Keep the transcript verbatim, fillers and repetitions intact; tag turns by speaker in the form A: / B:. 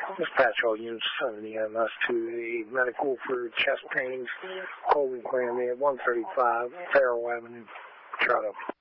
A: Dispatch all units under the M S to the medical for chest pains, cold and clammy at one thirty-five Farrell Avenue, Charlotte.